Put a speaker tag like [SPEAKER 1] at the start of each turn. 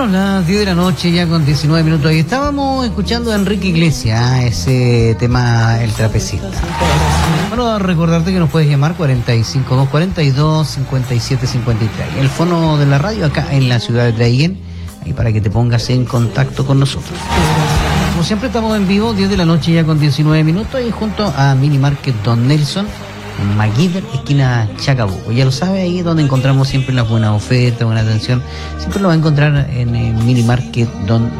[SPEAKER 1] Bueno, las 10 de la noche ya con 19 minutos y estábamos escuchando a Enrique Iglesias, ese tema, El Trapecista. Bueno, recordarte que nos puedes llamar 45242-5753. El fono de la radio acá en la ciudad de Traiguén, ahí para que te pongas en contacto con nosotros. Como siempre estamos en vivo, 10 de la noche ya con 19 minutos y junto a Mini Market Don Nelson, en Maguíder, esquina Chacabuco. Ya lo sabe, ahí donde encontramos siempre las buenas ofertas, buena atención. Siempre lo va a encontrar en el Mini Market Don